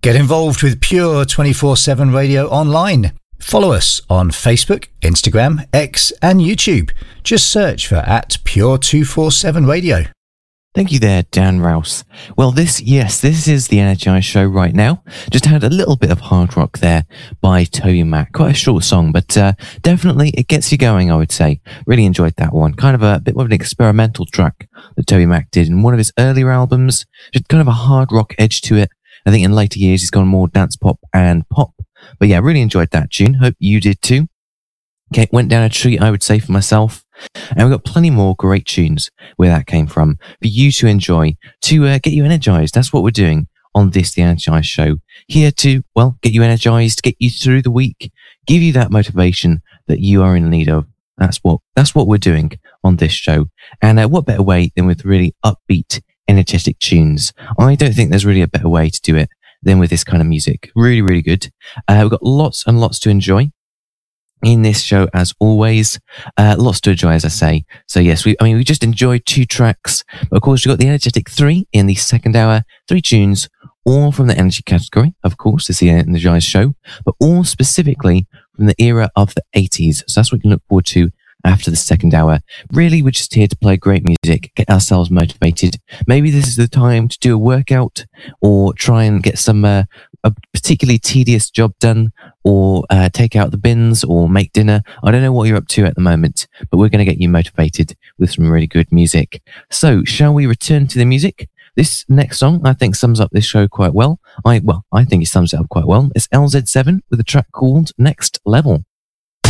Get involved with Pure 24/7 Radio online. Follow us on Facebook, Instagram, X and YouTube. Just search for @Pure247 Radio. Thank you there, Dan Rouse. Well, this is the Energize show right now. Just had a little bit of hard rock there by Toby Mac. Quite a short song, but definitely it gets you going, I would say. Really enjoyed that one. Kind of a bit more of an experimental track that Toby Mac did in one of his earlier albums. Just kind of a hard rock edge to it. I think in later years he's gone more dance pop and pop. But yeah, really enjoyed that tune. Hope you did too. Okay, went down a treat, I would say, for myself. And we've got plenty more great tunes where that came from for you to enjoy, to get you energized. That's what we're doing on this, The Energize Show. Here to, well, get you energized, get you through the week, give you that motivation that you are in need of. That's what we're doing on this show. And what better way than with really upbeat, energetic tunes? I don't think there's really a better way to do it than with this kind of music. Really, really good. We've got lots and lots to enjoy in this show, as always. Lots to enjoy, as I say. So yes, we just enjoyed 2 tracks. But of course, we've got the Energetic 3 in the second hour, 3 tunes, all from the energy category. Of course, it's the Energize show, but all specifically from the era of the 80s. So that's what we can look forward to after the second hour. Really, we're just here to play great music, get ourselves motivated. Maybe this is the time to do a workout or try and get some a particularly tedious job done, or take out the bins or make dinner. I don't know what you're up to at the moment, but we're going to get you motivated with some really good music. So shall we return to the music? This next song I think sums up this show quite well. I think it sums it up quite well. It's LZ7 with a track called Next Level.